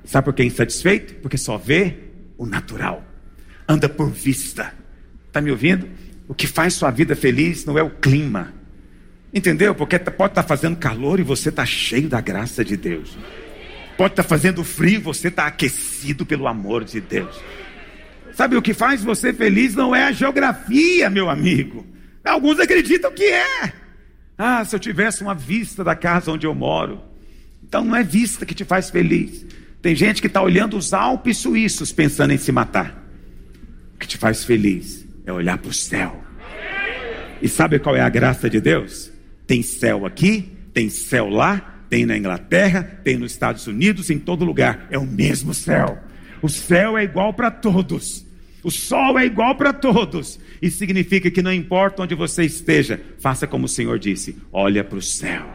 Sabe por que é insatisfeito? Porque só vê o natural, anda por vista. Está me ouvindo? O que faz sua vida feliz não é o clima, entendeu? Porque pode estar fazendo calor e você está cheio da graça de Deus. Pode estar fazendo frio e você está aquecido pelo amor de Deus. Sabe, o que faz você feliz não é a geografia, meu amigo. Alguns acreditam que é. Se eu tivesse uma vista da casa onde eu moro. Então não é vista que te faz feliz. Tem gente que está olhando os Alpes suíços pensando em se matar. O que te faz feliz é olhar para o céu. E sabe qual é a graça de Deus? Tem céu aqui, tem céu lá, tem na Inglaterra, tem nos Estados Unidos, em todo lugar. É o mesmo céu. O céu é igual para todos. O sol é igual para todos. Isso significa que não importa onde você esteja, faça como o Senhor disse, olha para o céu.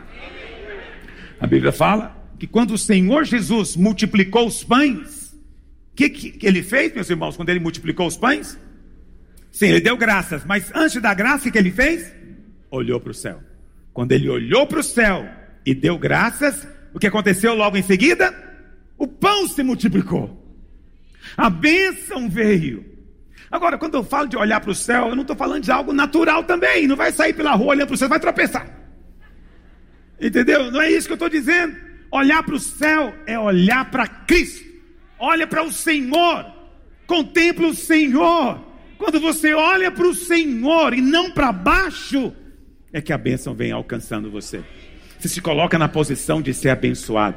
A Bíblia fala que quando o Senhor Jesus multiplicou os pães, o que ele fez, meus irmãos, quando ele multiplicou os pães? Sim, ele deu graças, mas antes da graça, o que ele fez? Olhou para o céu. Quando ele olhou para o céu e deu graças, o que aconteceu logo em seguida? O pão se multiplicou. A bênção veio. Agora, quando eu falo de olhar para o céu, eu não estou falando de algo natural também. Não vai sair pela rua olhando para o céu, vai tropeçar. Entendeu? Não é isso que eu estou dizendo. Olhar para o céu é olhar para Cristo. Olha para o Senhor. Contempla o Senhor. Quando você olha para o Senhor e não para baixo, é que a bênção vem alcançando você. Você se coloca na posição de ser abençoado.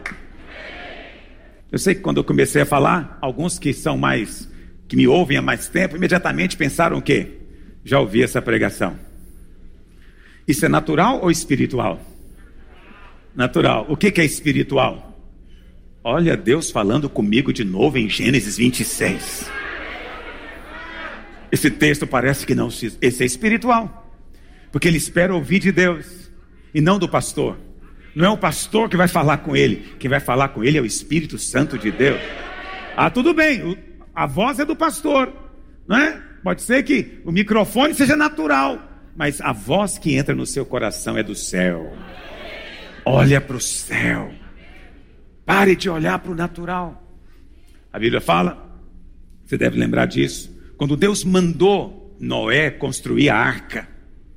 Eu sei que quando eu comecei a falar, alguns que me ouvem há mais tempo, imediatamente pensaram o quê? Já ouvi essa pregação. Isso é natural ou espiritual? Natural. O que é espiritual? Olha Deus falando comigo de novo em Gênesis 26. Esse texto parece que não se... Esse é espiritual. Porque ele espera ouvir de Deus e não do pastor. Não é o pastor que vai falar com ele. Quem vai falar com ele é o Espírito Santo de Deus. Tudo bem, a voz é do pastor, não é? Pode ser que o microfone seja natural, mas a voz que entra no seu coração é do céu. Olha para o céu. Pare de olhar para o natural. A Bíblia fala, você deve lembrar disso, quando Deus mandou Noé construir a arca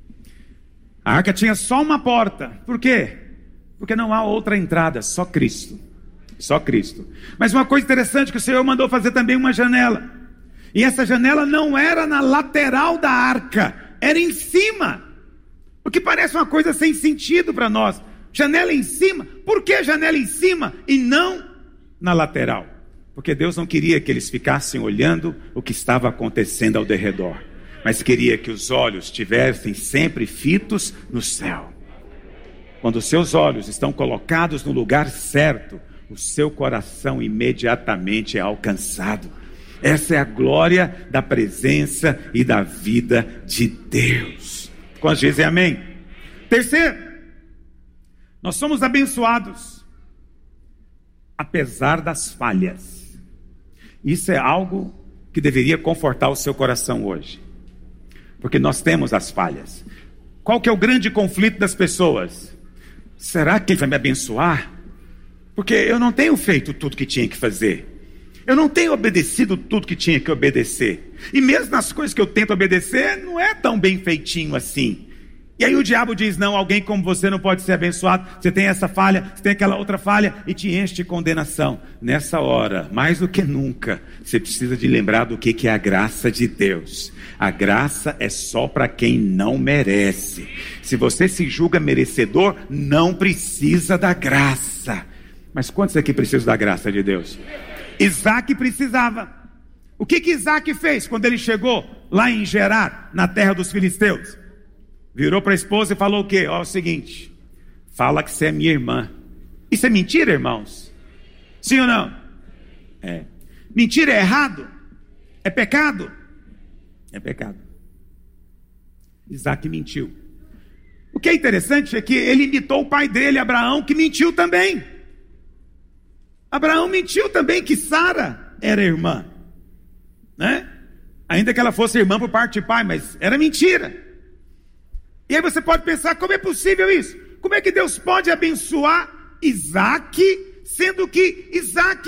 tinha só uma porta. Por quê? Porque não há outra entrada, só Cristo. Só Cristo. Mas uma coisa interessante, que o Senhor mandou fazer também uma janela. E essa janela não era na lateral da arca, era em cima. O que parece uma coisa sem sentido para nós. Janela em cima? Por que janela em cima e não na lateral? Porque Deus não queria que eles ficassem olhando o que estava acontecendo ao derredor, mas queria que os olhos estivessem sempre fitos no céu. Quando os seus olhos estão colocados no lugar certo, o seu coração imediatamente é alcançado. Essa é a glória da presença e da vida de Deus. Quantos dizem amém? Terceiro, nós somos abençoados apesar das falhas. Isso é algo que deveria confortar o seu coração hoje, porque nós temos as falhas. Qual que é o grande conflito das pessoas? Será que ele vai me abençoar? Porque eu não tenho feito tudo que tinha que fazer. Eu não tenho obedecido tudo que tinha que obedecer. E mesmo nas coisas que eu tento obedecer, não é tão bem feitinho assim. E aí o diabo diz, não, alguém como você não pode ser abençoado. Você tem essa falha, você tem aquela outra falha, e te enche de condenação. Nessa hora, mais do que nunca, você precisa de lembrar do que é a graça de Deus. A graça é só para quem não merece. Se você se julga merecedor, não precisa da graça. Mas quantos aqui precisam da graça de Deus? Isaac precisava. O que Isaac fez quando ele chegou lá em Gerar, na terra dos filisteus? Virou para a esposa e falou o quê? Ó, é o seguinte, fala que você é minha irmã. Isso é mentira, irmãos? Sim ou não? É. Mentira é errado? É pecado? É pecado. Isaac mentiu. O que é interessante é que ele imitou o pai dele, Abraão, que mentiu também. Abraão mentiu também que Sara era irmã, né? Ainda que ela fosse irmã por parte de pai, mas era mentira. E aí você pode pensar, como é possível isso? Como é que Deus pode abençoar Isaac, sendo que Isaac